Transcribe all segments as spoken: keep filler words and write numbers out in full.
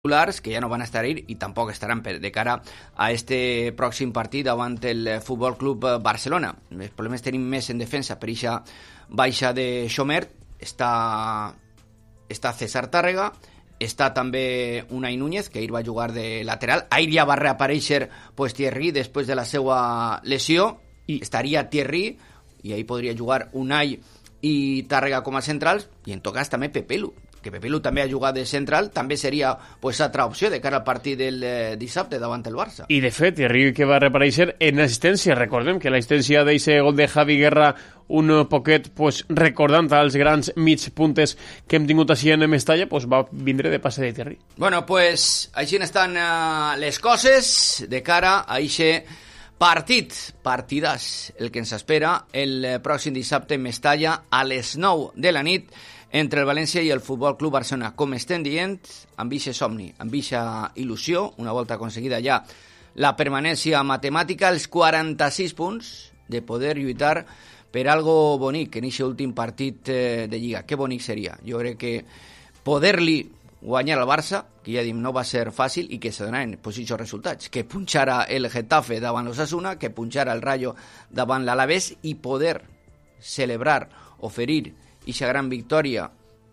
que ja no van estar ahir i tampoc estaran per, de cara a este pròxim partit davant el Futbol Club Barcelona. Els problemes tenim més en defensa per eixa baixa de Xomert. Està, està César Tàrrega, està també Unai Núñez, que ahir va jugar de lateral. Ahir ja va reaparèixer pues, Thierry després de la seva lesió. I estaria Thierry i ahir podria jugar Unai i Tàrrega com a centrals, i en tot cas també Pepelu, que Pepelu també ha jugat de central, també seria pues, altra opció de cara al partit del eh, dissabte davant el Barça. I de fet, Thierry que va reaparèixer en assistència. Recordem que l'assistència d'aquest gol de Javi Guerra, un poquet pues, recordant als grans mig puntes que hem tingut així en Mestalla, pues, va vindre de passe de Thierry. Bueno, pues així estan uh, les coses de cara a aquest partit, partidàs, el que ens espera el pròxim dissabte en Mestalla a les nou de la nit, entre el València i el Futbol Club Barcelona. Com estem dient, amb eixe somni, amb eixa il·lusió, una volta aconseguida ja la permanència matemàtica, els quaranta-sis punts de poder lluitar per algo bonic en eixe últim partit de Lliga. Que bonic seria. Jo crec que poder-li guanyar al Barça, que ja dim no va ser fàcil i que se donaven aquests resultats, que punxara el Getafe davant l'Osasuna, que punxara el Rayo davant l'Alavés i poder celebrar, oferir eixa gran victòria,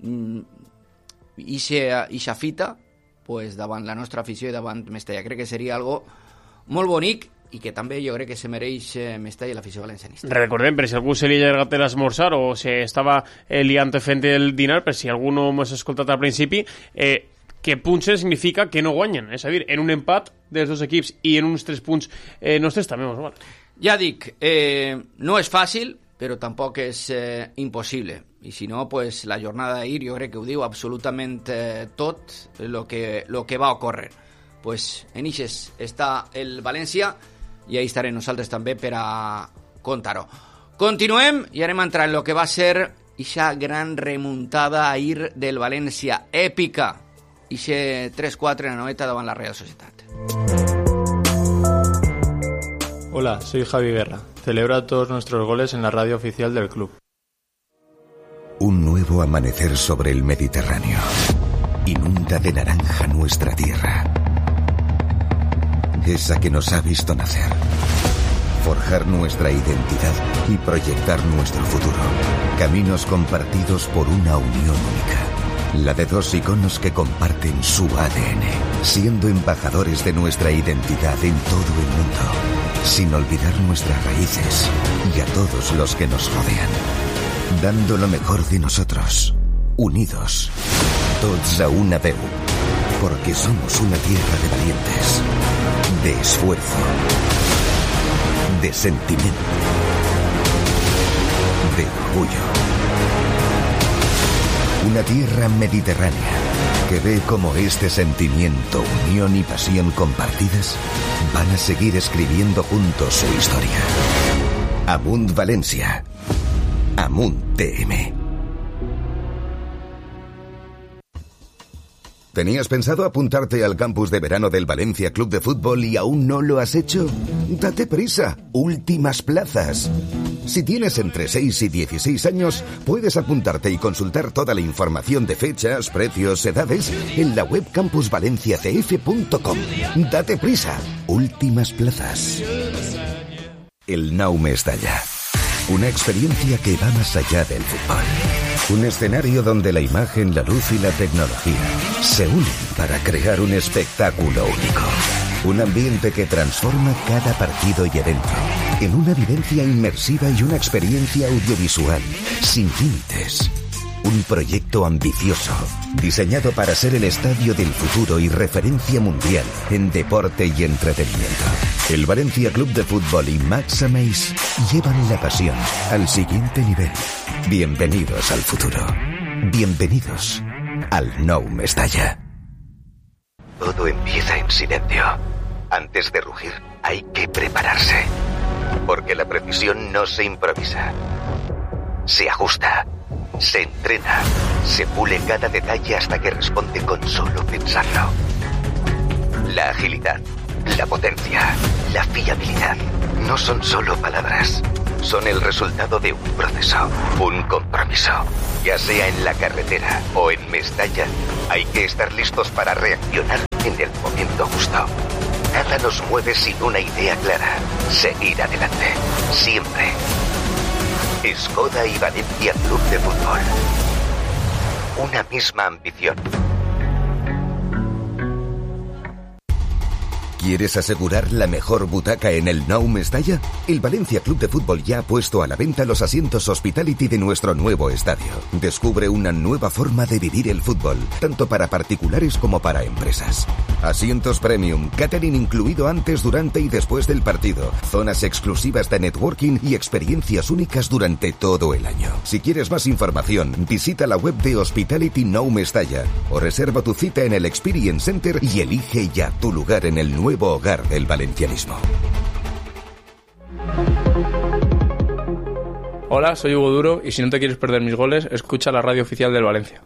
eixa fita, pues, davant la nostra afició i davant Mestalla. Crec que seria algo molt bonic i que també jo crec que se mereix Mestalla i l'afició valencianista. Recordem, per si algú se li ha allargat l'esmorzar o si estava eh, liant fent el dinar, per si algú no m'ha escoltat al principi, eh, que punxen significa que no guanyen. És a dir, en un empat dels dos equips i en uns tres punts eh, nostres també mos val. Ja dic, eh, no és fàcil, però tampoc és eh, impossible. I si no, pues, la jornada d'ahir jo crec que ho diu absolutament eh, tot el que, lo que va ocórrer. Pues, en ixes està el València i ahí estarem nosaltres també per a contar-ho. Continuem i anem a entrar en lo que va ser ixa gran remuntada ahir del València, èpica, ixe tres quatre en la noeta davant la Real Societat. Hola, soy Javi Guerra. Celebra todos nuestros goles en la radio oficial del club. Un nuevo amanecer sobre el Mediterráneo. Inunda de naranja nuestra tierra. Esa que nos ha visto nacer. Forjar nuestra identidad y proyectar nuestro futuro. Caminos compartidos por una unión única. La de dos iconos que comparten su A D N, siendo embajadores de nuestra identidad en todo el mundo, sin olvidar nuestras raíces y a todos los que nos rodean. Dando lo mejor de nosotros, unidos, tots a una veu, porque somos una tierra de valientes, de esfuerzo, de sentimiento, de orgullo. Una tierra mediterránea que ve cómo este sentimiento, unión y pasión compartidas van a seguir escribiendo juntos su historia. Amunt Valencia. Amunt T M. ¿Tenías pensado apuntarte al campus de verano del Valencia Club de Fútbol y aún no lo has hecho? Date prisa, últimas plazas. Si tienes entre seis y dieciséis años, puedes apuntarte y consultar toda la información de fechas, precios, edades en la web campus valencia c f punto com. Date prisa, últimas plazas. El Nou Mestalla. Una experiencia que va más allá del fútbol. Un escenario donde la imagen, la luz y la tecnología se unen para crear un espectáculo único. Un ambiente que transforma cada partido y evento en una vivencia inmersiva y una experiencia audiovisual sin límites. Un proyecto ambicioso, diseñado para ser el estadio del futuro y referencia mundial en deporte y entretenimiento. El Valencia Club de Fútbol y Max Ameis llevan la pasión al siguiente nivel. Bienvenidos al futuro. Bienvenidos al Nou Mestalla. Todo empieza en silencio. Antes de rugir, hay que prepararse. Porque la precisión no se improvisa. Se ajusta. Se entrena, se pule cada detalle hasta que responde con solo pensarlo. La agilidad, la potencia, la fiabilidad no son solo palabras, son el resultado de un proceso, un compromiso. Ya sea en la carretera o en Mestalla, Hay que estar listos para reaccionar en el momento justo. Nada nos mueve sin una idea clara. Seguir adelante. Siempre. Skoda y Valencia Club de Fútbol. Una misma ambición. ¿Quieres asegurar la mejor butaca en el Nou Mestalla? El Valencia Club de Fútbol ya ha puesto a la venta los asientos Hospitality de nuestro nuevo estadio. Descubre una nueva forma de vivir el fútbol, tanto para particulares como para empresas. Asientos premium, catering incluido antes, durante y después del partido, zonas exclusivas de networking y experiencias únicas durante todo el año. Si quieres más información, visita la web de Hospitality Nou Mestalla o reserva tu cita en el Experience Center y elige ya tu lugar en el nuevo hogar del valencianismo. Hola, soy Hugo Duro y si no te quieres perder mis goles, escucha la radio oficial del Valencia.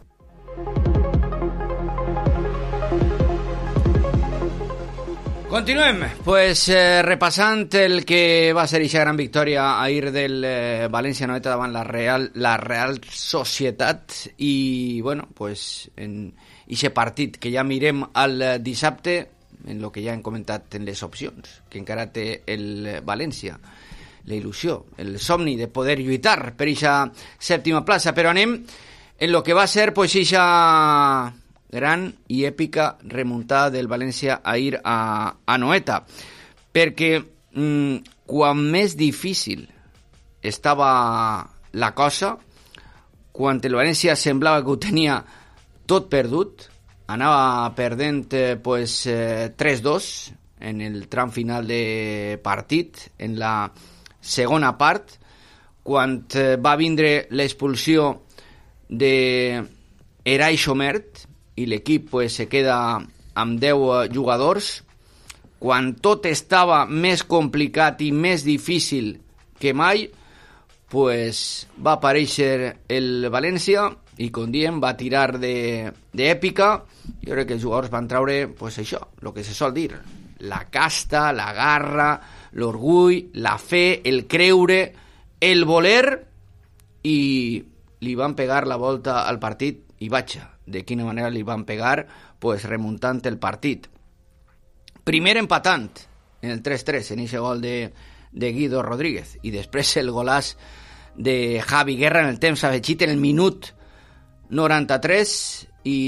Continuem, pues eh, repassant el que va ser aquesta gran victòria ahir del eh, València Noeta davant la Real, la Real Societat i, bueno, pues en aquest partit que ja mirem al eh, dissabte, en el que ja hem comentat en les opcions, que encara té el València, la il·lusió, el somni de poder lluitar per aquesta sèptima plaça, però anem en el que va ser pues aquesta gran i èpica remuntada del València ahir a, a Noeta, perquè mmm, quan més difícil estava la cosa, quan el València semblava que ho tenia tot perdut, anava perdent eh, pues, eh, tres dos en el tram final de partit, en la segona part, quan eh, va vindre l'expulsió de Eray Xomert i l'equip pues, se queda amb deu jugadors, quan tot estava més complicat i més difícil que mai, pues, va aparèixer el València i, com diem, va tirar d'èpica. Jo crec que els jugadors van treure pues, això, el que se sol dir, la casta, la garra, l'orgull, la fe, el creure, el voler, i li van pegar la volta al partit, i vaja, de quina manera li van pegar, pues, remuntant el partit. Primer empatant en el tres tres, en aquest gol de, de Guido Rodríguez, i després el golàs de Javi Guerra en el temps afegit en el minut noranta-tres,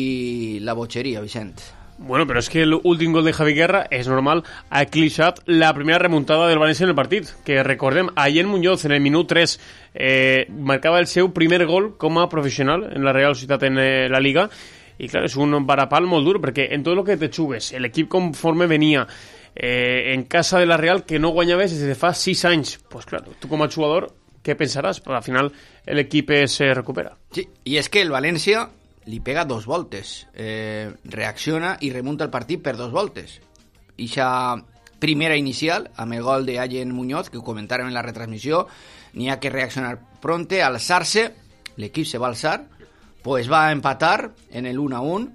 i la botxeria, Vicent. Bueno, pero es que el último gol de Javi Guerra, es normal, ha eclipsat la primera remuntada del València en el partit, que recordem, Ayen Muñoz en el minut tres eh, marcava el seu primer gol com a professional en la Real Societat en eh, la Liga, i clar, és un varapal molt dur, perquè en tot el que te xugues, l'equip conforme venia eh, en casa de la Real, que no guanyaves des de fa sis anys, pues clar, tu com a jugador, què pensaràs? Però al final l'equip se recupera. Sí, i és que el València li pega dos voltes, eh, reacciona i remunta el partit per dos voltes. Ixa primera inicial, amb el gol de Ayen Muñoz, que ho comentàrem en la retransmissió, n'hi ha que reaccionar pronte, alçar-se, l'equip se va alçar, pues va empatar en el uno a uno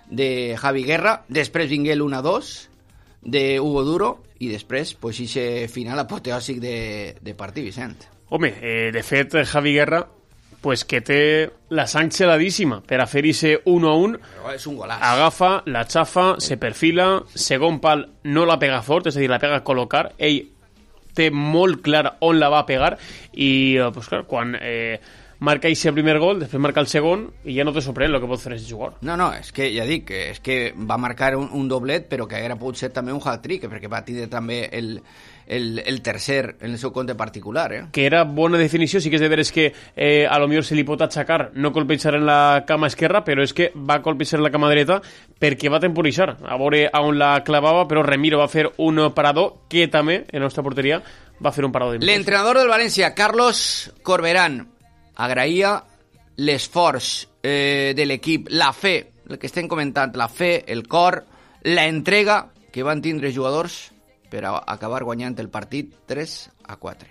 de Javi Guerra, després vingué el uno a dos de Hugo Duro, i després, pues, ixe final apoteòsic de, de partit, Vicent. Home, eh, de fet, Javi Guerra pues que té la sang geladíssima per a fer ese uno a uno. És un golaç. Agafa, la xafa, se perfila, segon pal no la pega fort, és a dir, la pega a col·locar. Ell té molt clar on la va pegar i, pues clar, quan eh, marca aquest primer gol, després marca el segon i ja no te sorprèn el que pot fer aquest jugador. No, no, és que ja dic, és que va marcar un, un doblet, però que haguera pogut ser també un hat-trick, perquè va tindre també el, el, el tercer en el seu compte particular. Eh? Que era bona definició, sí que és de veres que eh, a lo millor se li pot aixacar no colpejar en la cama esquerra, però és que va colpejar en la cama dreta perquè va temporitzar, a veure on la clavava, però Remiro va fer un parador que també, en la nostra porteria, va fer un parador. L'entrenador del València, Carlos Corberán, agraïa l'esforç eh, de l'equip, la fe, el que estem comentant, la fe, el cor, la entrega que van tindre jugadors per a acabar guanyant el partit tres a cuatro.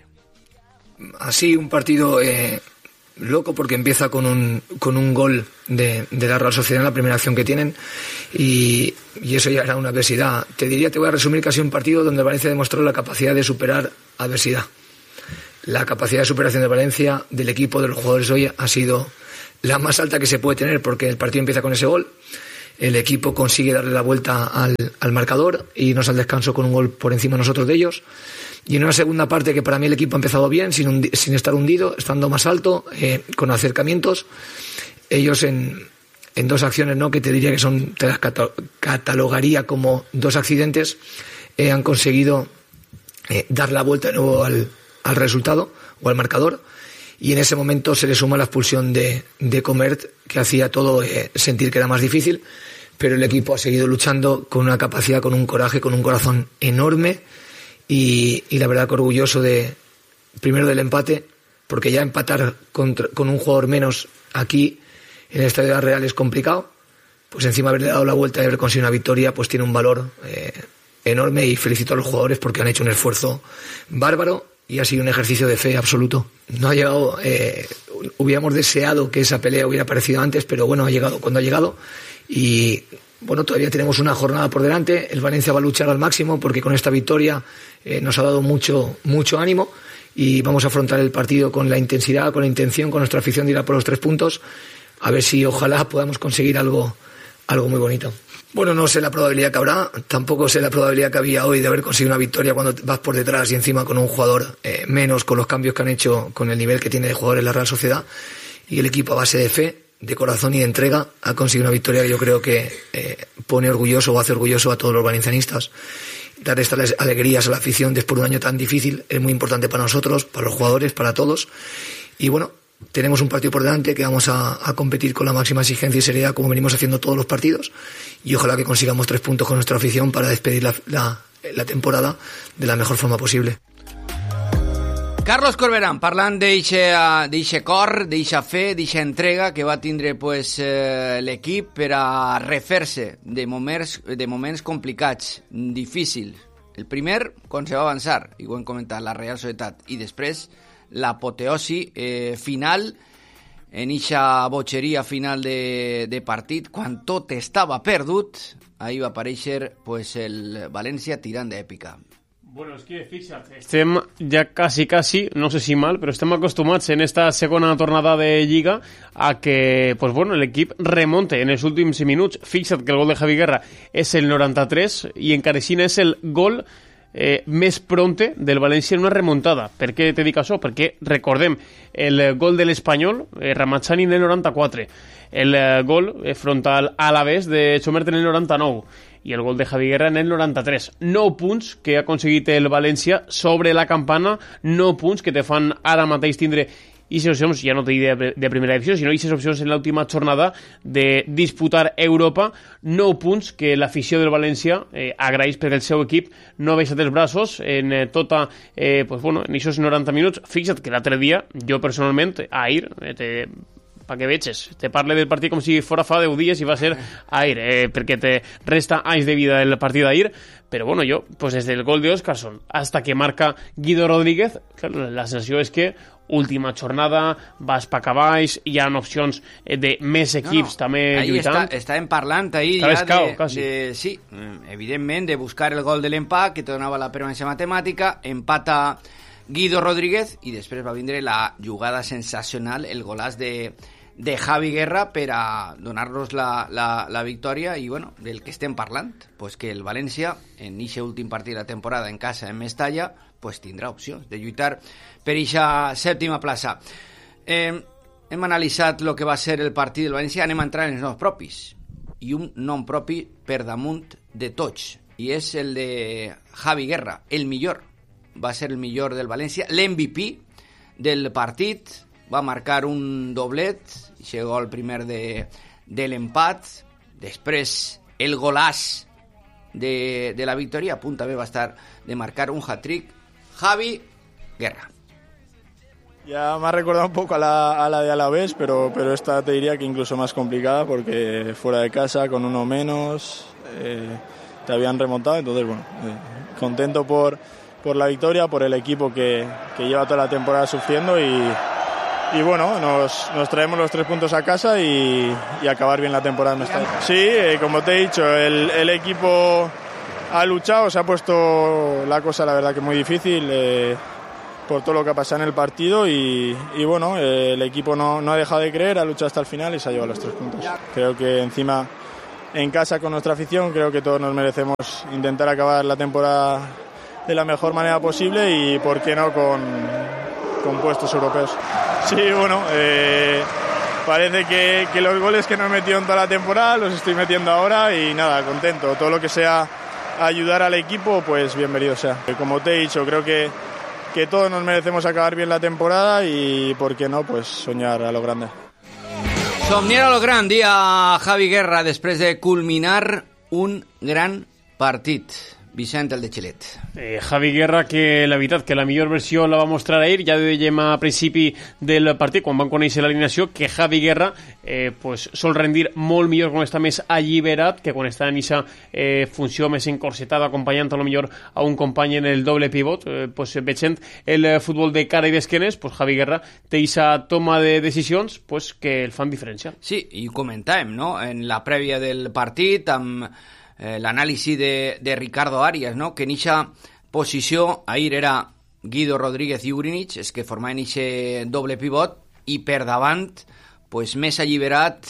Así un partido eh, loco porque empieza con un, con un gol de, de la Real Sociedad en la primera acción que tienen y, y eso ya era una adversidad. Te diría, te voy a resumir casi un partido donde Valencia demostró la capacidad de superar adversidad. La capacidad de superación de Valencia, del equipo, de los jugadores hoy ha sido la más alta que se puede tener porque el partido empieza con ese gol. el equipo consigue darle la vuelta al, al marcador e irnos al descanso con un gol por encima de nosotros de ellos. Y en una segunda parte que para mí el equipo ha empezado bien, sin, hundi- sin estar hundido, estando más alto, eh, con acercamientos. Ellos en, en dos acciones, ¿no?, que te diría que son, te las cata- catalogaría como dos accidentes, eh, han conseguido eh, dar la vuelta de nuevo al, al resultado o al marcador. Y en ese momento se le suma la expulsión de, de Comert, que hacía todo eh, sentir que era más difícil, pero el equipo ha seguido luchando con una capacidad, con un coraje, con un corazón enorme. Y, y la verdad que orgulloso de primero del empate, porque ya empatar contra, con un jugador menos aquí en el Estadio de la Real es complicado, pues encima haberle dado la vuelta y haber conseguido una victoria pues tiene un valor eh, enorme, y felicito a los jugadores porque han hecho un esfuerzo bárbaro y ha sido un ejercicio de fe absoluto. No ha llegado, eh, hubiéramos deseado que esa pelea hubiera aparecido antes, pero bueno, ha llegado cuando ha llegado. Y bueno, todavía tenemos una jornada por delante. El Valencia va a luchar al máximo porque con esta victoria eh, nos ha dado mucho, mucho ánimo, y vamos a afrontar el partido con la intensidad, con la intención, con nuestra afición de ir a por los tres puntos, a ver si ojalá podamos conseguir algo, algo muy bonito. Bueno, no sé la probabilidad que habrá, tampoco sé la probabilidad que había hoy de haber conseguido una victoria cuando vas por detrás y encima con un jugador eh, menos, con los cambios que han hecho, con el nivel que tiene de jugadores la Real Sociedad, y el equipo a base de fe, de corazón y de entrega ha conseguido una victoria que yo creo que eh, pone orgulloso o hace orgulloso a todos los valencianistas. Dar estas alegrías a la afición después de un año tan difícil es muy importante para nosotros, para los jugadores, para todos. Y bueno, tenemos un partido por delante que vamos a, a competir con la máxima exigencia y seriedad, como venimos haciendo todos los partidos, y ojalá que consigamos tres puntos con nuestra afición para despedir la, la, la temporada de la mejor forma posible. Carlos Corberán, parlant d'eixe cor, d'eixa fe, d'eixa entrega que va tindre pues, eh, l'equip per a refer-se de moments, de moments complicats, difícils. El primer, quan se va avançar, i ho hem comentat, la Real Societat, i després l'apoteosi eh, final, en eixa botxeria final de, de partit, quan tot estava perdut, ahí va aparèixer pues, el València tirant d'èpica. Bueno, és que, fixa't, estem ja quasi, quasi, no sé si mal, però estem acostumats en esta segona tornada de Lliga a que, pues bueno, l'equip remonte en els últims minuts. Fixa't que el gol de Javi Guerra és el noranta-tres i encara així és el gol eh, més pronte del València en una remuntada. Per què te dic això? Perquè, recordem, el gol de l'Espanyol, eh, Ramazani en el noranta-quatre, el eh, gol eh, frontal a l'Alavés de Chomert en el noranta-nou, i el gol de Javi Guerra en el noranta-tres. nou punts que ha aconseguit el València sobre la campana, nou punts que te fan ara mateix tindre aquestes opcions, ja no te dic de, de primera divisió, sinó aquestes opcions en l'última jornada de disputar Europa, nou punts que l'afició del València eh, agraeix perquè el seu equip no ha baixat els braços en eh, tota, eh, pues bueno, en aquests noranta minuts. Fixa't que l'altre dia, jo personalment, ahir, eh, te pa que veges, te parle del partit com si fora fa deu dies i va ser ahir, eh, perquè te resta anys de vida el partit d'ahir, però bueno, jo, pues des del gol de Óscarson hasta que marca Guido Rodríguez, claro, la sensació és que última jornada, vas pa cavalls, hi ha opcions de més equips no, no. també ahí lluitant. Està, estàvem parlant ahir ja escau, de, de, sí, evidentment, de buscar el gol de l'empat, que te donava la permanència matemàtica, empata Guido Rodríguez i després va vindre la jugada sensacional, el golaç de de Javi Guerra per a donar-nos la, la, la victòria i bueno, del que estem parlant, pues que el València en aquest últim partit de la temporada en casa en Mestalla pues tindrà opcions de lluitar per aquesta sèptima plaça. Eh, hem analitzat el que va ser el partit del València, anem a entrar en els noms propis i un nom propi per damunt de tots i és el de Javi Guerra, el millor, va ser el millor del València, l'M V P del partit, va marcar un doblet, llegó el primer de, de l'empat, després el golaç de, de la victòria, a punt també va estar de marcar un hat-trick, Javi Guerra. Ya me ha recordado un poco a la, a la de Alavés, pero, pero esta te diría que incluso más complicada porque fuera de casa, con uno menos, eh, te habían remontado, entonces bueno, eh, contento por, por la victoria, por el equipo que, que lleva toda la temporada sufriendo y Y bueno, nos, nos traemos los tres puntos a casa y, y acabar bien la temporada en Mestalla. Sí, eh, como te he dicho, el, el equipo ha luchado, se ha puesto la cosa la verdad que muy difícil eh, por todo lo que ha pasado en el partido y, y bueno, eh, el equipo no, no ha dejado de creer, ha luchado hasta el final y se ha llevado los tres puntos. Creo que encima en casa con nuestra afición. Creo que todos nos merecemos intentar acabar la temporada de la mejor manera posible y por qué no con, con puestos europeos. Sí, bueno, eh, parece que, que los goles que no he metido en toda la temporada los estoy metiendo ahora y nada, contento. Todo lo que sea ayudar al equipo, pues bienvenido sea. Como te he dicho, creo que, que todos nos merecemos acabar bien la temporada y por qué no, pues soñar a lo grande. Somniar a lo gran, dia Javi Guerra, després de culminar un gran partit. Vicent, el de Xilet. Eh, Javi Guerra, que la veritat que la millor versió la va mostrar ahir, ja dèiem a principi del partit, quan van conèixer l'alineació, que Javi Guerra eh, pues, sol rendir molt millor quan està més alliberat que quan està en aquesta eh, funció més encorsetada, acompanyant a lo millor a un company en el doble pivot. Eh, pues, veient el futbol de cara i d'esquenes, pues, Javi Guerra té aquesta toma de decisions pues, que el fan diferencial. Sí, i ho comentàvem, no?, en la prèvia del partit, amb Eh, l'anàlisi de, de Ricardo Arias, no? Que en eixa posició ahir era Guido Rodríguez i Urinic, és que formaven eixe doble pivot, i per davant pues, més alliberat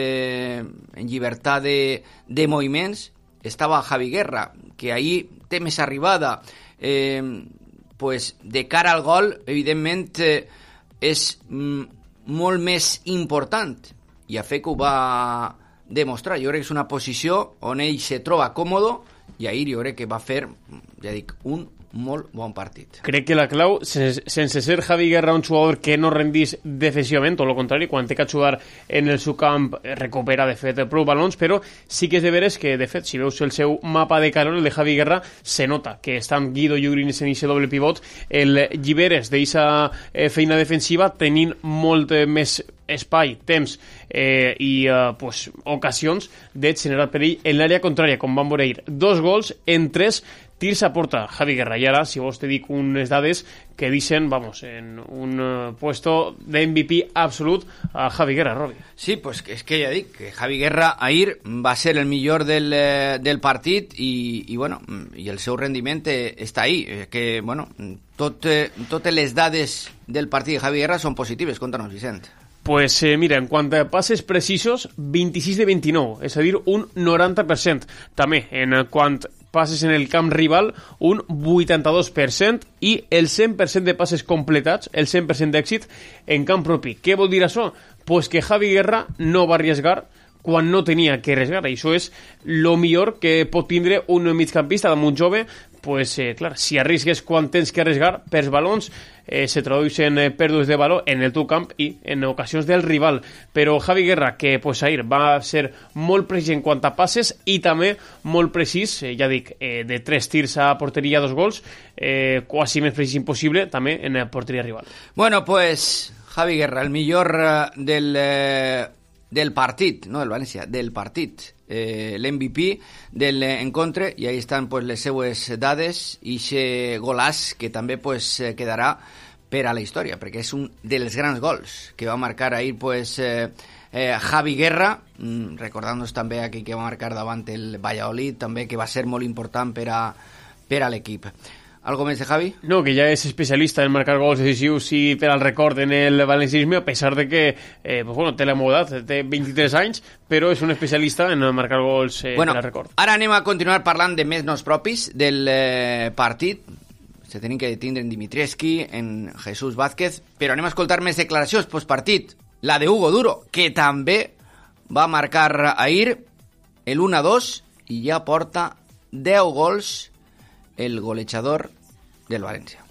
eh, en llibertat de, de moviments estava Javi Guerra, que ahir té més arribada, eh, pues, de cara al gol evidentment eh, és mm, molt més important, i a fer que ho va demostrar. Jo crec que és una posició on ell se troba còmodo i ahir jo crec que va fer, ja dic, un molt bon partit. Crec que la clau, sense, sense ser Javi Guerra un jugador que no rendís defensivament, o lo contrari, quan té que jugar en el seu camp recupera de fet prou balons, però sí que és de veres que, de fet, si veus el seu mapa de calor, el de Javi Guerra, se nota que estan Guido i Urinic en aquest doble pivot, el lliberes d'aquesta feina defensiva tenint molt més espai, temps eh, i eh, pues, ocasions de generar perill en l'àrea contrària, com van veure ahir. Dos gols en tres tirs a porta Javi Guerra. I ara, si vols te dic unes dades que deixen, vamos, en un uh, puesto de M V P absolut a Javi Guerra, Robi. Sí, pues és que ja dic que Javi Guerra ahir va ser el millor del, eh, del partit i, i, bueno, i el seu rendiment eh, està ahí. Eh, que, bueno, tot, eh, totes les dades del partit de Javi Guerra són positives. Contanos, Vicent. Pues eh, mira, en quant a passes precisos, vint-i-sis de vint-i-nou, és a dir, un noranta per cent. També, en quant passes en el camp rival, un vuitanta-dos per cent, i el cent per cent de passes completats, el cent per cent d'èxit en camp propi. Què vol dir això? Pues que Javi Guerra no va arriesgar quan no tenia que arriesgar. I això és el millor que pot tindre un migcampista damunt jove. Pues, eh, clar, si arriesgues quan tens que arriesgar, pers balons eh, se tradueixen eh, pèrdues de valor en el teu camp i en ocasions del rival. Però Javi Guerra, que pues, ahir va ser molt precís en quant a passes i també molt precís, eh, ja dic, eh, de tres tirs a porteria, dos gols, eh, quasi més precís impossible també en la porteria rival. Bueno, pues Javi Guerra, el millor eh, del, eh, del partit, no del València, del partit. Eh, l'M V P del encontre, i ahí estan pues, les seues dades i aquest golàs que també pues, quedarà per a la història, perquè és un dels grans gols que va marcar ahir pues, eh, eh, Javi Guerra, mm, recordant-nos també aquí que va marcar davant el Valladolid, també que va ser molt important per a, per a l'equip. ¿Algo més de Javi? No, que ja és especialista en marcar gols decisius i per al record en el valencianisme, a pesar de que eh, pues bueno, té la meva edat, té vint-i-tres anys, però és un especialista en marcar gols eh, bueno, per al record. Ara anem a continuar parlant de més noms propis del eh, partit. Se tenim que detindre en Dimitrievski, en Jesús Vázquez, però anem a escoltar més declaracions postpartit. La de Hugo Duro, que també va marcar ahir el un a dos i ja porta deu gols el golejador del Valencia.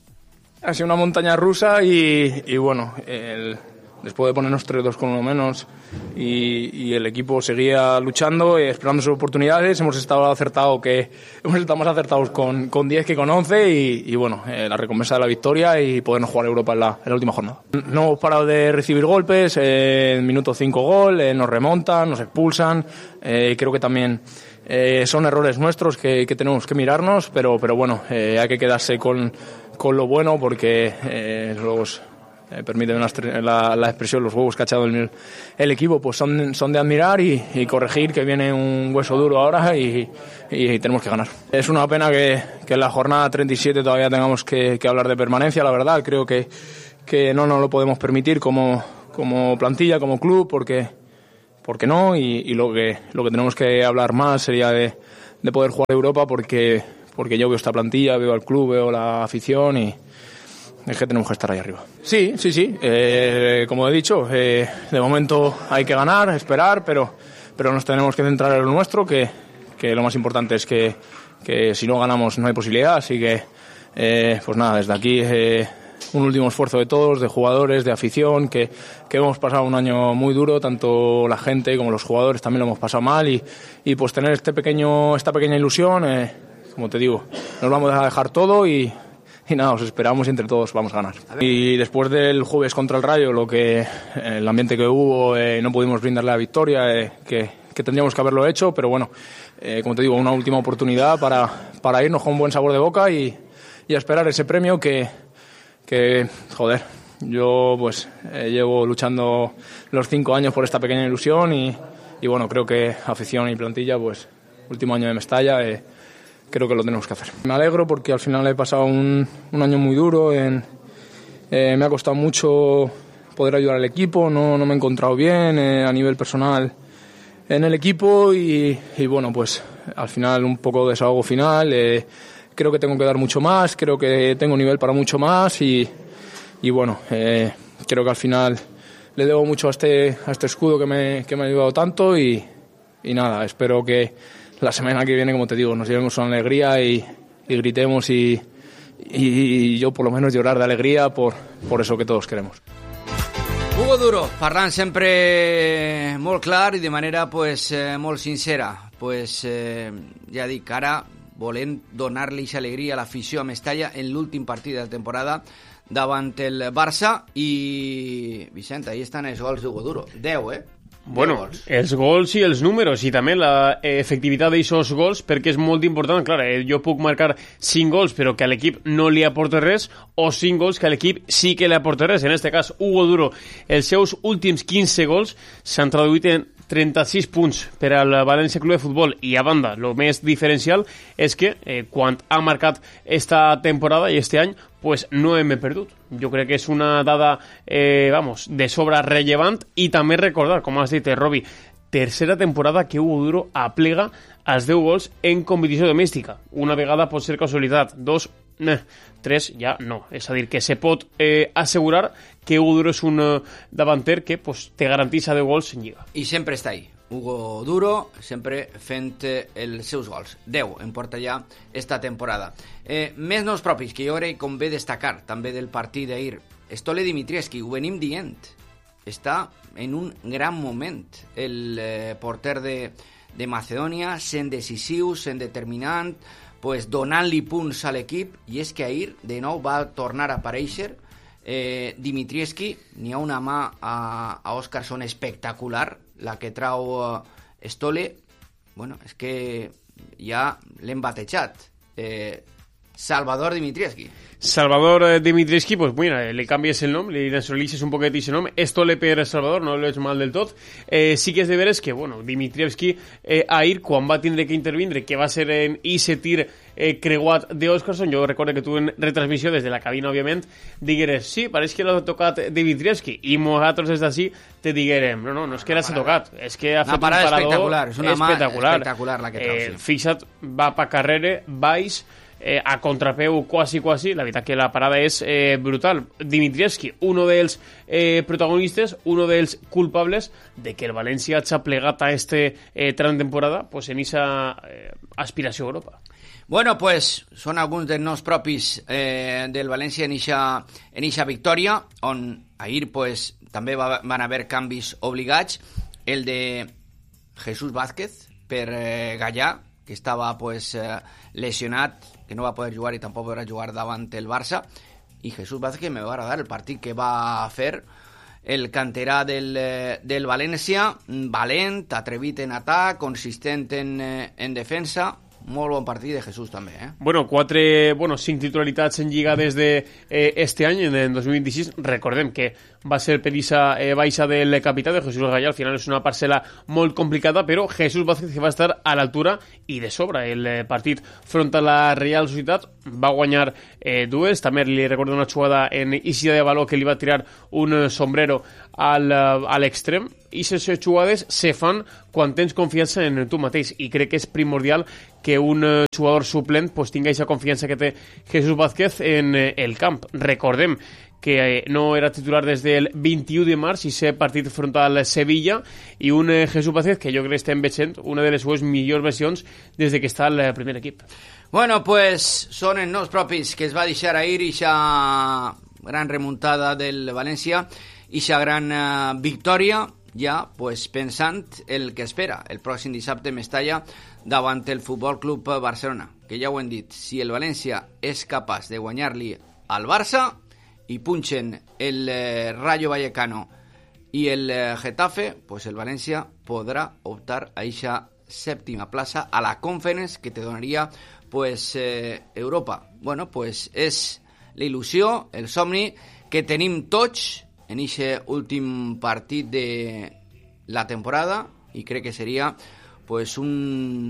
Ha sido una montaña rusa y, y bueno, el, después de ponernos tres dos con uno menos y, y el equipo seguía luchando y esperando sus oportunidades, hemos estado acertados que hemos estado más acertados con, con diez que con once y, y bueno, eh, la recompensa de la victoria y podernos jugar a Europa en la, en la última jornada. No hemos parado de recibir golpes, eh, en minuto cinco gol, eh, nos remontan, nos expulsan, eh, creo que también Eh, son errores nuestros que, que tenemos que mirarnos, pero, pero bueno, eh, hay que quedarse con, con lo bueno porque eh, los, eh, permíteme la, la, la expresión, los huevos que ha echado el, el equipo pues son, son de admirar y, y corregir, que viene un hueso duro ahora y, y, y tenemos que ganar. Es una pena que, que en la jornada treinta y siete todavía tengamos que, que hablar de permanencia, la verdad, creo que, que no nos lo podemos permitir como, como plantilla, como club, porque ¿por qué no? Y, y lo que lo que tenemos que hablar más sería de, de poder jugar Europa, porque, porque yo veo esta plantilla, veo al club, veo la afición y es que tenemos que estar ahí arriba. Sí, sí, sí. Eh, como he dicho, eh, de momento hay que ganar, esperar, pero, pero nos tenemos que centrar en lo nuestro, que, que lo más importante es que, que si no ganamos no hay posibilidad. Así que, eh, pues nada, desde aquí eh, un último esfuerzo de todos, de jugadores, de afición, que, que hemos pasado un año muy duro, tanto la gente como los jugadores también lo hemos pasado mal, y, y pues tener este pequeño, esta pequeña ilusión, eh, como te digo, nos vamos a dejar todo y Y nada, os esperamos y entre todos vamos a ganar. Y después del jueves contra el Rayo, lo que el ambiente que hubo, eh, no pudimos brindarle la victoria, eh, que, que tendríamos que haberlo hecho, pero bueno, eh, como te digo, una última oportunidad para, para irnos con un buen sabor de boca y, y a esperar ese premio que, que joder, yo pues eh, llevo luchando los cinco años por esta pequeña ilusión y, y bueno, creo que afición y plantilla, pues último año de Mestalla, eh, creo que lo tenemos que hacer. Me alegro porque al final he pasado un, un año muy duro, en, eh, me ha costado mucho poder ayudar al equipo, no, no me he encontrado bien eh, a nivel personal en el equipo y, y bueno, pues al final un poco de desahogo final, eh, creo que tengo que dar mucho más, creo que tengo nivel para mucho más y, y bueno, eh, creo que al final le debo mucho a este, a este escudo que me, que me ha ayudado tanto y, y nada, espero que la semana que viene, como te digo, nos llevemos una alegría y, y gritemos y, y, y yo por lo menos llorar de alegría por, por eso que todos queremos. Hugo Duro, parlant sempre molt clar i de manera pues, eh, molt sincera. Pues, eh, ja dic, ara volem donar-li aquesta alegria a l'afició a Mestalla en l'últim partit de la temporada davant el Barça i, Vicent, ahí estan els gols d'Hugo Duro. deu, eh? Bueno, els gols i els números i també la efectivitat d'aquests gols, perquè és molt important. Clar, jo puc marcar cinc gols però que a l'equip no li aporta res, o cinc gols que a l'equip sí que li aporta res. En aquest cas, Hugo Duro, els seus últims quinze gols s'han traduït en trenta-sis punts per al València Club de Futbol, i a banda, el més diferencial és que eh, quan ha marcat esta temporada i este any, pues no hem perdut. Jo crec que és una dada eh, vamos, de sobra rellevant, i també recordar, com has dit, eh, Robi, tercera temporada que Hugo Duro aplega els deu gols en competició domèstica. Una vegada pot ser casualitat, dos, eh, tres ja no. És a dir, que se pot eh, assegurar que Hugo Duro és un eh, davanter que pues, te garantitza deu gols en Lliga. I sempre està ahí. Hugo Duro, sempre fent els seus gols. deu en porta ja esta temporada. Eh, més noms propis, que jo crec que convé destacar també del partit d'ahir. Stole Dimitrievski, ho venim dient. Està en un gran moment el eh, porter de, de Macedònia, sent decisiu, sent determinant, pues, donant-li punts a l'equip, i és que ahir de nou va tornar a aparèixer eh, Dimitrievski. N'hi ha una mà a, a Óscarson espectacular, la que trau uh, Stole. Bueno, és que ja l'hem batejat. Eh, Salvador Dimitrievski. Salvador Dimitrievski, pues mira, le canvies el nom, li nacionalitzes un poquet aquest nom. Stole per Salvador, no l'ho veig mal del tot. Eh, sí que és de veres que, bueno, Dimitrievski eh, ahir, quan va tindre que intervindre, que va ser en ese tir eh, creuat d'Óscarson, jo recordo que tu en retransmissió des de la cabina, òbviament, digueres, sí, pareix que l'ha tocat Dimitrievski, i nosaltres des d'ací te diguerem, no, no, no és que l'ha tocat, és que ha fet un parador espectacular, és una espectacular. mà espectacular la que trau, sí. Eh, fixa't, va pa carrere, baix, Eh, a contrapeu quasi quasi, la veritat que la parada és eh, brutal. Dimitrievski, uno dels eh, protagonistes, uno dels culpables de que el València hagi plegat a este eh, tram de temporada pues, en esa eh, aspiració a Europa. Bueno, pues són alguns dels noms propis eh, del València en eixa en eixa victòria, on ahir pues, també va, van haver canvis obligats. El de Jesús Vázquez per eh, Gallà, que estava pues, eh, lesionat, que no va poder jugar i tampoc podrà jugar davant el Barça, i Jesús Vázquez me va agradar el partit que va fer el canterà del, del València, valent, atrevit en atac, consistent en, en defensa, molt bon partit de Jesús també, eh? Bueno, quatre, bueno, cinc titularitats en Lliga des de eh, este any, en dos mil vint-i-sis. Recordem que va ser per esa eh, baixa del capità de Jesús Gallà. Al final és una parcel·la molt complicada, però Jesús Vázquez va estar a l'altura i de sobre. El eh, partit front a la Real Societat va guanyar eh, dues. També li recordo una jugada en eixida de baló que li va tirar un sombrero al, a l'extrem. I aquestes jugades se fan quan tens confiança en tu mateix, i crec que és primordial que un jugador suplent pues, tingui aquesta confiança que té Jesús Vázquez en el camp. Recordem que no era titular des del vint-i-u de març i ser partit front al Sevilla, i un Jesús Vázquez que jo crec que estem veient una de les seues millors versions des de que està al primer equip. Bueno, pues són els nous propis que es va deixar ahir ixa gran remuntada del València, ixa gran uh, victòria, ja pues, pensant el que espera el pròxim dissabte en Mestalla davant el Futbol Club Barcelona, que ja ho hem dit, si el València és capaç de guanyar-li al Barça i punxen el eh, Rayo Vallecano i el eh, Getafe, pues el València podrà optar a eixa sèptima plaça a la Conference que te donaria pues, eh, Europa. Bueno, pues és la il·lusió, el somni que tenim tots en aquest últim partit de la temporada, i crec que seria pues, un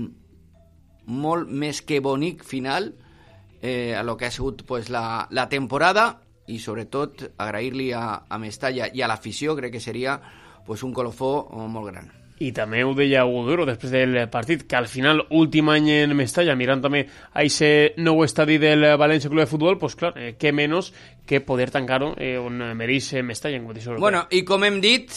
molt més que bonic final eh, a lo que ha sigut pues, la, la temporada, i sobretot agrair-li a, a Mestalla i a l'afició. Crec que seria pues, un colofó molt gran. I també ho deia Uduro després del partit, que al final, últim any en Mestalla, mirant també a aquest nou estadi del València Club de Futbol, pues clar, eh, què menys que poder tancar-ho eh, on mereix Mestalla en competició europea. Bueno, i com hem dit,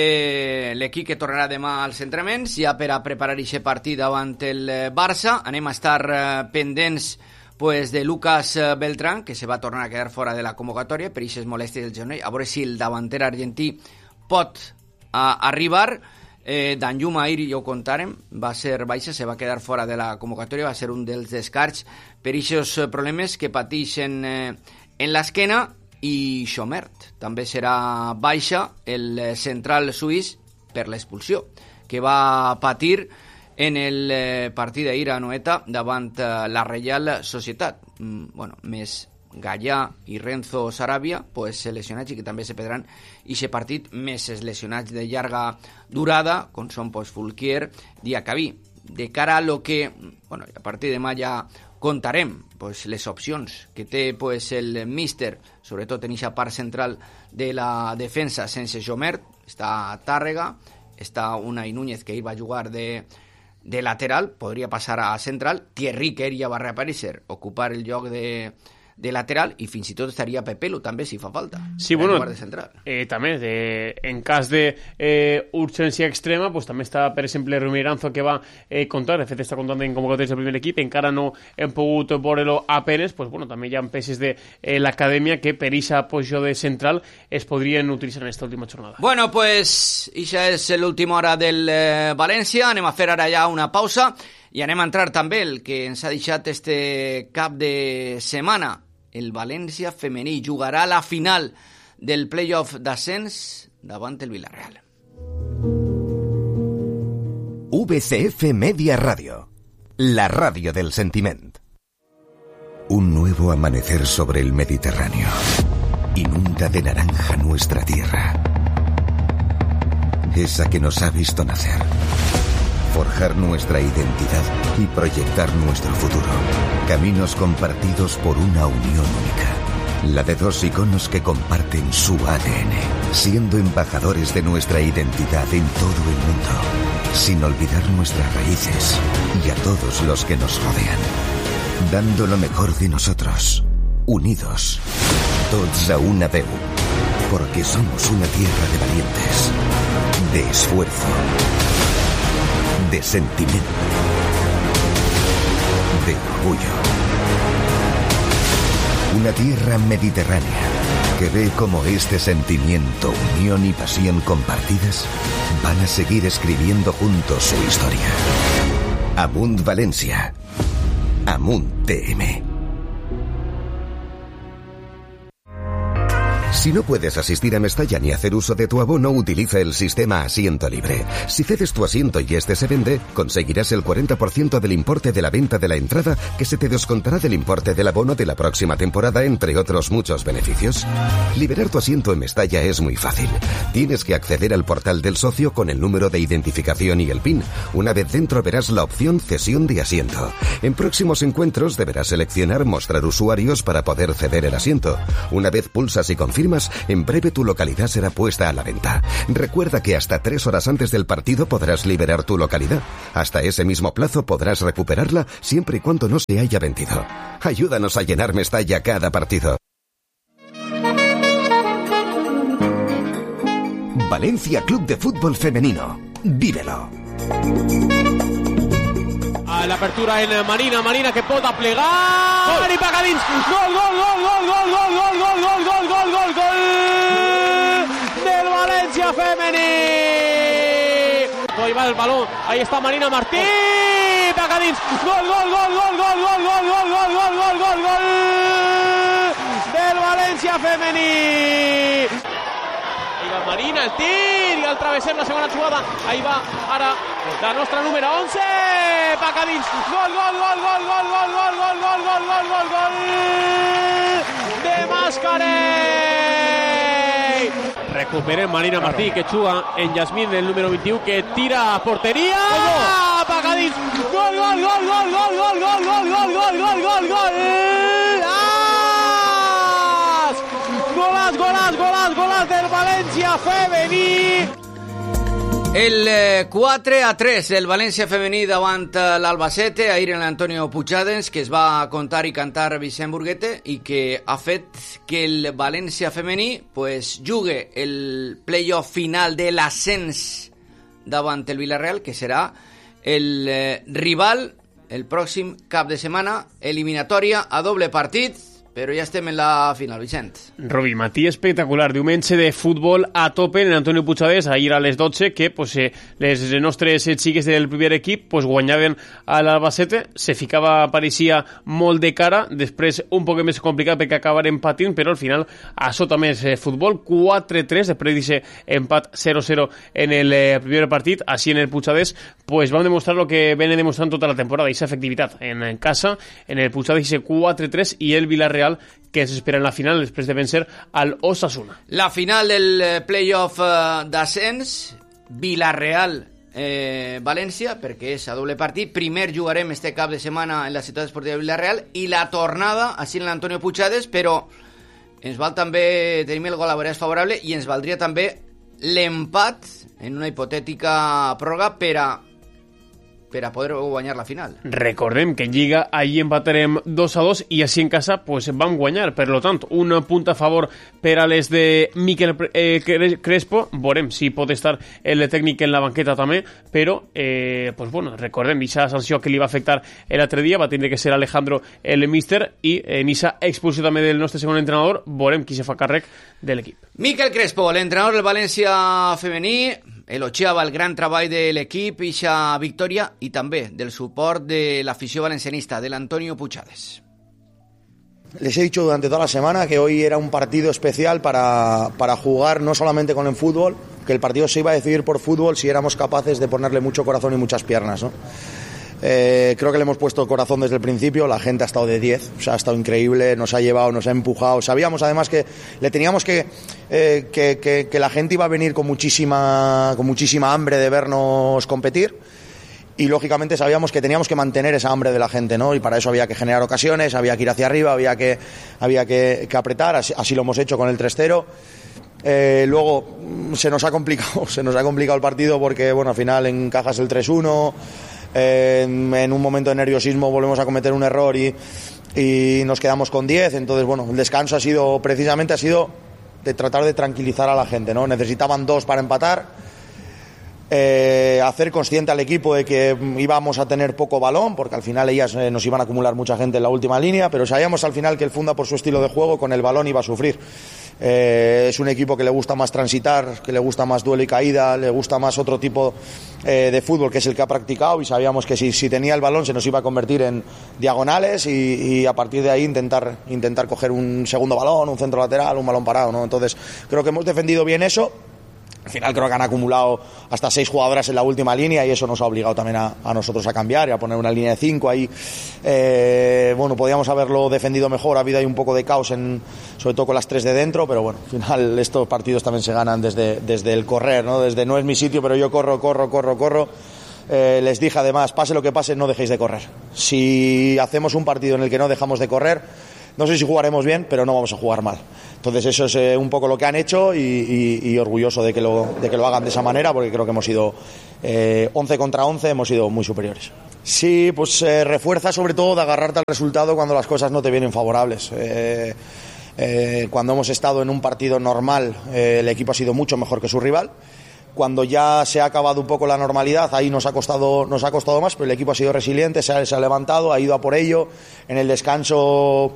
eh, l'equip que tornarà demà als entrenaments, ja per a preparar aquest partit davant el Barça. Anem a estar eh, pendents pues, de Lucas Beltrán, que se va tornar a quedar fora de la convocatòria per aquestes molèsties del genoll, a veure si el davanter argentí pot a, arribar. Eh, Danjuma ahir, ja ho contarem, va ser baixa, se va quedar fora de la convocatòria, va ser un dels descarts per aquests problemes que pateixen eh, en l'esquena. I Schomert també serà baixa, el central suís, per l'expulsió que va patir en el eh, partit d'ahir a Anoeta davant eh, la Real Societat. Mm, bueno, més Gallà i Renzo Sarabia pues, lesionats, i que també se perdran aquest partit, més els lesionats de llarga durada, com són pues, Fulquier, Diacabí. De cara a lo que, bueno, a partir de demà ja contarem pues, les opcions que té pues, el míster, sobretot en aquesta part central de la defensa sense Jomert. Està Tàrrega, està Unai Núñez, que ahir va jugar de, de lateral, podria passar a central. Thierry, que ja va reaparèixer, ocupar el lloc de de lateral, i fins i tot estaria Pepelu també si fa falta. Sí, bueno, eh, també de, en cas de eh, urgència extrema, pues, també està, per exemple, Romiranzo, que va eh, comptar, de fet està comptant en convocatòries del primer equip, encara no hem pogut veure-lo apenes, pues, bueno, també hi ha peces de eh, l'acadèmia que per aquesta posició de central es podrien utilitzar en esta última jornada. Bueno, pues, ixa és l'última hora del eh, València. Anem a fer ara ja una pausa i anem a entrar també el que ens ha deixat este cap de setmana. El València femení jugarà la final del playoff d'ascens davant el Villarreal. V C F Media Radio, la radio del sentiment. Un nuevo amanecer sobre el Mediterráneo inunda de naranja nuestra tierra, esa que nos ha visto nacer, forjar nuestra identidad y proyectar nuestro futuro. Caminos compartidos por una unión única. La de dos iconos que comparten su A D N, siendo embajadores de nuestra identidad en todo el mundo, sin olvidar nuestras raíces y a todos los que nos rodean. Dando lo mejor de nosotros, unidos, tots a una veu, porque somos una tierra de valientes, de esfuerzo, de sentimiento, de orgullo. Una tierra mediterránea que ve como este sentimiento, unión y pasión compartidas van a seguir escribiendo juntos su historia. Amunt Valencia, Amunt T M. Si no puedes asistir a Mestalla ni hacer uso de tu abono, utiliza el sistema Asiento Libre. Si cedes tu asiento y este se vende, conseguirás el cuarenta por ciento del importe de la venta de la entrada, que se te descontará del importe del abono de la próxima temporada, entre otros muchos beneficios. Liberar tu asiento en Mestalla es muy fácil. Tienes que acceder al portal del socio con el número de identificación y el PIN. Una vez dentro verás la opción Cesión de asiento. En próximos encuentros deberás seleccionar Mostrar usuarios para poder ceder el asiento. Una vez pulsas y confirmas, en breve tu localidad será puesta a la venta. Recuerda que hasta tres horas antes del partido podrás liberar tu localidad. Hasta ese mismo plazo podrás recuperarla siempre y cuando no se haya vendido. Ayúdanos a llenar Mestalla cada partido. Valencia Club de Fútbol Femenino. Vívelo. A la apertura en Marina, Marina que pot aplegar. Gol! I paga dins. Gol, gol, gol, gol, gol, gol, gol, gol, gol, gol, gol, gol, gol del Valencia femení. Ahí va el balón, ahí está Marina Martí. Paga dins. Gol, gol, gol, gol, gol, gol, gol, gol, gol, gol, gol, gol, gol del Valencia femení. Marina, el tir, i el travessem la segona jugada, ahí va ara la nostra número once, paca dins, gol, gol, gol, gol, gol, gol, gol, gol, gol, gol, gol, gol, gol de Mascarell. Recupera Marina Martí, que juga en Yasmín, el número veintiuno, que tira a porteria, paca dins, gol, gol, gol, gol, gol, gol, gol, gol, gol, gol, gol, gol, gol, Golàs, golàs, golàs, golàs del València femení. El eh, quatre a tres del València femení davant l'Albacete, ahir en l'Antonio Puigdens, que es va contar i cantar Vicent Burguete i que ha fet que el València femení pues, jugue el playoff final de l'ascens davant el Villarreal, que serà el eh, rival el pròxim cap de setmana, eliminatòria a doble partit. Però ja estem en la final, Vicent. Robi, matí espectacular. Diumenge de futbol a tope en Antonio Puigdens, ahir a les dotze, que pues, eh, les nostres xiques del primer equip pues, guanyaven a l'Albacete. Se ficava, pareixia, molt de cara. Després un poc més complicat perquè acabaren patint, però al final a sota més eh, futbol. quatre tres, després d'aquest empat zero zero en el eh, primer partit. Així en el Puigdens pues, vam demostrar el que venen demostrant tota la temporada, aquesta efectivitat en, en casa, en el Puigdens aquest quatre tres i el Villarreal que es espera en la final després de vencer al Osasuna. La final del playoff d'ascens, Villarreal eh, València, perquè és a doble partit. Primer jugarem este cap de setmana en la ciutat esportiva de Villarreal i la tornada així en l'Antonio Puigdens, però ens val també, tenim el gol a veure favorable i ens valdria també l'empat en una hipotètica pròrroga per a per a poder guanyar la final. Recordem que en Lliga ahir empatarem dos a dos i així en casa pues, vam guanyar. Per lo tant, un punt a favor per a les de Miquel eh, Crespo. Veurem si pot estar el tècnic en la banqueta també, però eh, pues, bueno, recordem aquesta sanció que li va afectar l'altre dia, va tindre que ser Alejandro el míster i en aquesta expulsió també del nostre segon entrenador. Veurem qui se fa càrrec de l'equip. Miquel Crespo, l'entrenador del València femení, elogiava el gran treball de l'equip i la victòria i també del suport de l'afició valencianista, del Antonio Puigdens. Les he dicho durante toda la semana que hoy era un partido especial para, para jugar no solamente con el fútbol, que el partido se iba a decidir por fútbol si éramos capaces de ponerle mucho corazón y muchas piernas, ¿no? Eh, creo que le hemos puesto corazón desde el principio, la gente ha estado de diez, o sea, ha estado increíble, nos ha llevado, nos ha empujado, sabíamos además que le teníamos que, eh, que, que, que la gente iba a venir con muchísima, con muchísima hambre de vernos competir y lógicamente sabíamos que teníamos que mantener esa hambre de la gente, ¿no? Y para eso había que generar ocasiones, había que ir hacia arriba, había que, había que, que apretar, así, así lo hemos hecho con el tres cero. Eh, luego se nos ha complicado, se nos ha complicado el partido porque, bueno, al final encajas el tres uno. En, en un momento de nerviosismo volvemos a cometer un error y, y nos quedamos con diez. Entonces, bueno, el descanso ha sido, precisamente ha sido de tratar de tranquilizar a la gente, ¿no? Necesitaban dos para empatar, eh, hacer consciente al equipo de que íbamos a tener poco balón, porque al final ellas eh, nos iban a acumular mucha gente en la última línea, pero sabíamos al final que el Funda, por su estilo de juego, con el balón iba a sufrir. Eh, es un equipo que le gusta más transitar, que le gusta más duelo y caída, le gusta más otro tipo eh, de fútbol que es el que ha practicado, y sabíamos que si, si tenía el balón se nos iba a convertir en diagonales y, y a partir de ahí intentar, intentar coger un segundo balón, un centro lateral, un balón parado, ¿no? Entonces creo que hemos defendido bien eso. Al final creo que han acumulado hasta seis jugadoras en la última línea y eso nos ha obligado también a, a nosotros a cambiar y a poner una línea de cinco ahí. Eh, bueno, podíamos haberlo defendido mejor, ha habido ahí un poco de caos, en, sobre todo con las tres de dentro, pero bueno, al final estos partidos también se ganan desde, desde el correr, ¿no? Desde no es mi sitio, pero yo corro, corro, corro, corro. Eh, les dije además, pase lo que pase, no dejéis de correr. Si hacemos un partido en el que no dejamos de correr, no sé si jugaremos bien, pero no vamos a jugar mal. Entonces eso es eh, un poco lo que han hecho y, y, y orgulloso de que, lo, de que lo hagan de esa manera, porque creo que hemos sido eh, once contra once, hemos sido muy superiores. Sí, pues eh, refuerza sobre todo de agarrarte al resultado cuando las cosas no te vienen favorables. Eh, eh, cuando hemos estado en un partido normal, eh, el equipo ha sido mucho mejor que su rival. Cuando ya se ha acabado un poco la normalidad, ahí nos ha costado, nos ha costado más, pero el equipo ha sido resiliente, se ha, se ha levantado, ha ido a por ello. En el descanso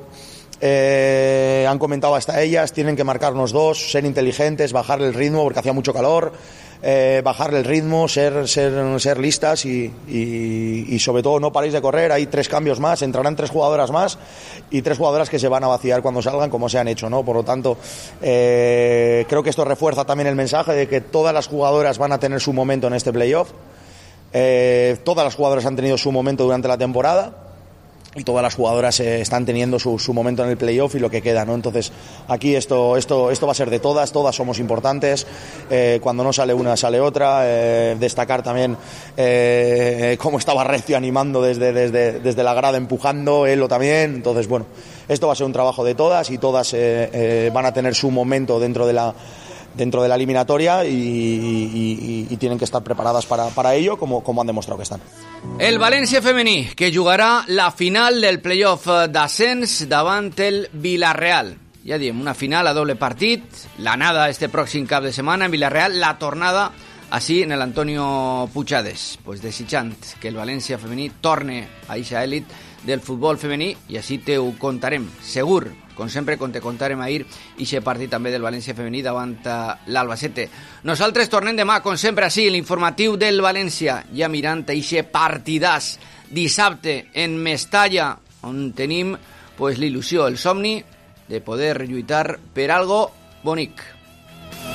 eh, han comentado hasta ellas, tienen que marcarnos dos, ser inteligentes, bajarle el ritmo porque hacía mucho calor, eh, bajarle el ritmo, ser, ser, ser listas y, y, y sobre todo no paréis de correr. Hay tres cambios más, entrarán tres jugadoras más y tres jugadoras que se van a vaciar cuando salgan, como se han hecho, ¿no? Por lo tanto, eh, creo que esto refuerza también el mensaje de que todas las jugadoras van a tener su momento en este playoff. Eh, todas las jugadoras han tenido su momento durante la temporada y todas las jugadoras eh, están teniendo su, su momento en el playoff y lo que queda, ¿no? Entonces aquí esto, esto, esto va a ser de todas, todas somos importantes, eh, cuando no sale una sale otra. Eh, destacar también eh, cómo estaba Recio animando desde, desde, desde la grada, empujando, Elo también. Entonces bueno, esto va a ser un trabajo de todas y todas eh, eh, van a tener su momento dentro de la dentro de la eliminatoria y, y, y, y tienen que estar preparadas para, para ello, como, como han demostrado que están. El València femení, que jugarà la final del playoff d'ascens davant el Villarreal. Ja diem, una final a doble partit, l'anada este pròxim cap de setmana en Villarreal, la tornada així en el Antonio Puigades. Pues desitjant que el València femení torne a eixa elit del futbol femení i així te ho contarem, segur, com sempre, quan te contarem ahir eixe partit també del València femení davant l'Albacete. Nosaltres tornem demà, com sempre, així, l'informatiu del València, ja mirant eixe partidàs dissabte en Mestalla, on tenim pues, l'il·lusió, el somni de poder lluitar per algo bonic.